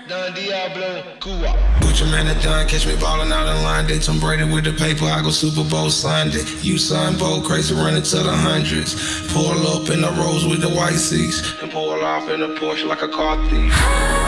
Don Diablo, Cuba. Gucci man and done, catch me ballin' out in line. They Tom Brady with the paper, I go Super Bowl Sunday. You son bold, crazy running to the hundreds. Pull up in the Rolls with the white seats, and pull off in a Porsche like a car thief.